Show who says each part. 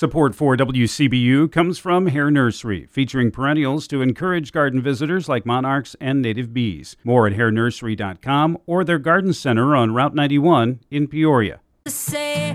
Speaker 1: Support for WCBU comes from Hare Nursery, featuring perennials to encourage garden visitors like monarchs and native bees. More at harenursery.com or their garden center on Route 91 in Peoria.